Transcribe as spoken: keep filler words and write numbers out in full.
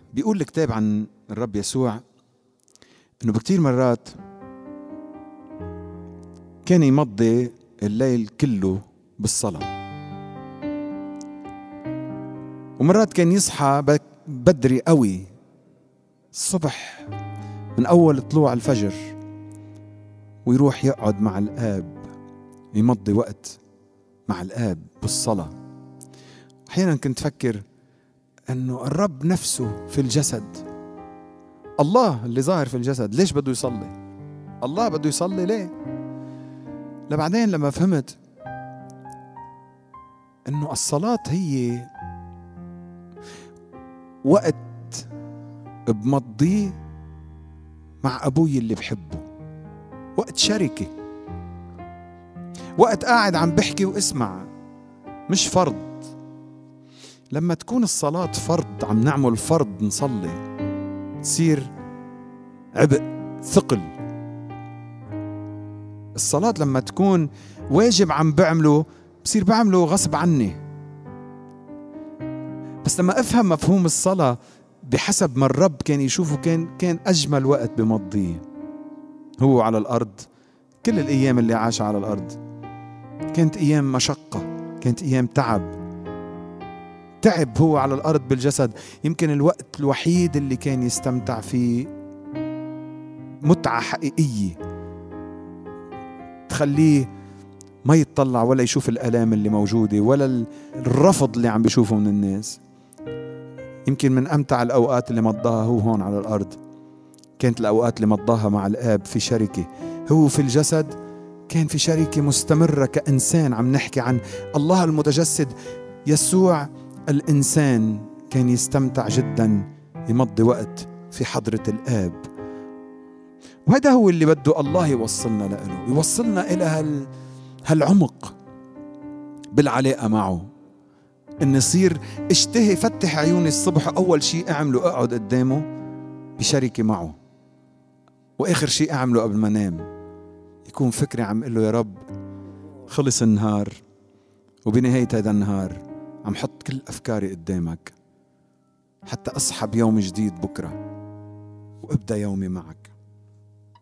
بيقول الكتاب عن الرب يسوع انه بكتير مرات كان يمضي الليل كله بالصلاة، ومرات كان يصحى بدري قوي الصبح من أول طلوع الفجر ويروح يقعد مع الآب، يمضي وقت مع الآب بالصلاة. أحيانا كنت فكر أنه الرب نفسه في الجسد، الله اللي ظاهر في الجسد، ليش بده يصلي؟ الله بده يصلي ليه؟ لبعدين لما فهمت أنه الصلاة هي وقت بمضيه مع أبوي اللي بحبه، وقت شركة، وقت قاعد عم بحكي واسمع، مش فرض. لما تكون الصلاة فرض، عم نعمل فرض نصلي، تصير عبء ثقل. الصلاة لما تكون واجب عم بعمله، بصير بعمله غصب عني. بس لما أفهم مفهوم الصلاة بحسب ما الرب كان يشوفه، كان كان أجمل وقت بمضيه هو على الأرض. كل الأيام اللي عاشها على الأرض كانت أيام مشقة، كانت أيام تعب تعب هو على الأرض بالجسد. يمكن الوقت الوحيد اللي كان يستمتع فيه متعة حقيقية تخليه ما يتطلع ولا يشوف الآلام اللي موجودة ولا الرفض اللي عم بيشوفه من الناس. يمكن من أمتع الأوقات اللي مضاها هو هون على الأرض كانت الأوقات اللي مضاها مع الآب في شركة. هو في الجسد كان في شركة مستمرة كإنسان، عم نحكي عن الله المتجسد يسوع الإنسان. كان يستمتع جدا يمضي وقت في حضرة الآب، وهذا هو اللي بده الله يوصلنا له، يوصلنا إلى هال هالعمق بالعلاقة معه. إن يصير اشتهي فتح عيوني الصبح، أول شيء أعمله أقعد قدامه بشركة معه، وآخر شيء أعمله قبل ما أنام يكون فكري عم قل له يا رب خلص النهار، وبنهاية هذا النهار عم حط كل أفكاري قدامك حتى أصحى بيوم جديد بكرة وأبدأ يومي معك.